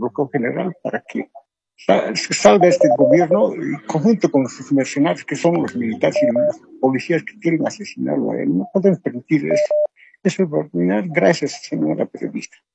bloqueo general para que salga este gobierno conjunto con sus mercenarios, que son los militares y los policías que quieren asesinarlo a él. No podemos permitir eso. Eso es oportunidad. Gracias, señora periodista.